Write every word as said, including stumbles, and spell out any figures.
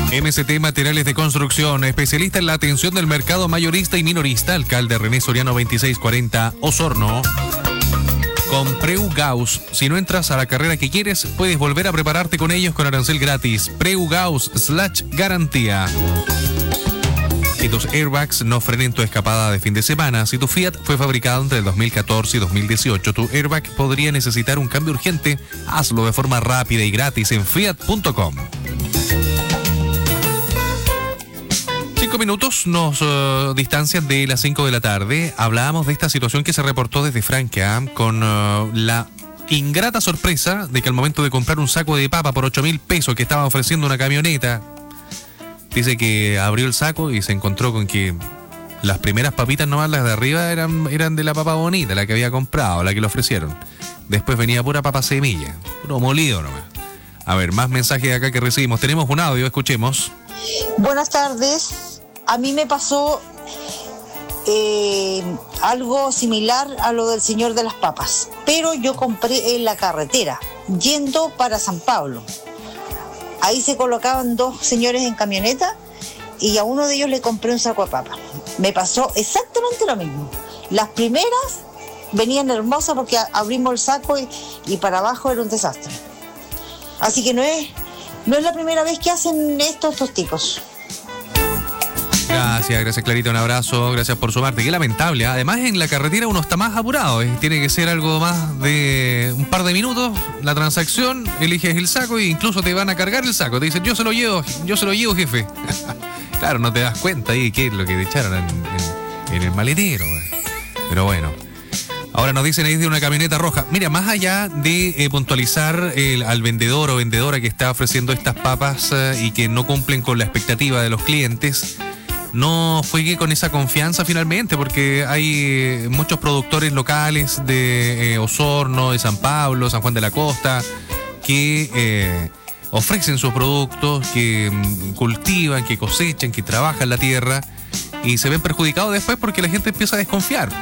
M S T Materiales de Construcción, especialista en la atención del mercado mayorista y minorista. Alcalde René Soriano veintiséis cuarenta, Osorno. Con Preu Gauss, si no entras a la carrera que quieres, puedes volver a prepararte con ellos con arancel gratis. Preu Gauss slash garantía. Que tus airbags no frenen tu escapada de fin de semana. Si tu Fiat fue fabricado entre el dos mil catorce y dos mil dieciocho, tu airbag podría necesitar un cambio urgente. Hazlo de forma rápida y gratis en fiat punto com. Cinco minutos nos uh, distancian de las cinco de la tarde. Hablábamos de esta situación que se reportó desde Franca con uh, la ingrata sorpresa de que al momento de comprar un saco de papa por ocho mil pesos que estaba ofreciendo una camioneta, dice que abrió el saco y se encontró con que las primeras papitas nomás, las de arriba, eran, eran de la papa bonita, la que había comprado, la que le ofrecieron. Después venía pura papa semilla, puro molido nomás. A ver, más mensajes acá que recibimos. Tenemos un audio, escuchemos. Buenas tardes. A mí me pasó eh, algo similar a lo del señor de las papas, pero yo compré en la carretera, yendo para San Pablo. Ahí se colocaban dos señores en camioneta y a uno de ellos le compré un saco de papas. Me pasó exactamente lo mismo. Las primeras venían hermosas porque abrimos el saco y, y para abajo era un desastre. Así que no es, no es la primera vez que hacen esto estos ticos. Gracias, gracias Clarita, un abrazo, gracias por sumarte. Qué lamentable, ¿eh? Además en la carretera uno está más apurado, ¿eh? Tiene que ser algo más de un par de minutos, la transacción, eliges el saco e incluso te van a cargar el saco. Te dicen, yo se lo llevo, yo se lo llevo, jefe. Claro, no te das cuenta ahí qué es lo que te echaron en, en, en el maletero, ¿eh? Pero bueno. Ahora nos dicen ahí de una camioneta roja. Mira, más allá de eh, puntualizar el, al vendedor o vendedora que está ofreciendo estas papas eh, y que no cumplen con la expectativa de los clientes, no juegue con esa confianza finalmente, porque hay muchos productores locales de eh, Osorno, de San Pablo, San Juan de la Costa, que eh, ofrecen sus productos, que mm, cultivan, que cosechan, que trabajan la tierra y se ven perjudicados después porque la gente empieza a desconfiar.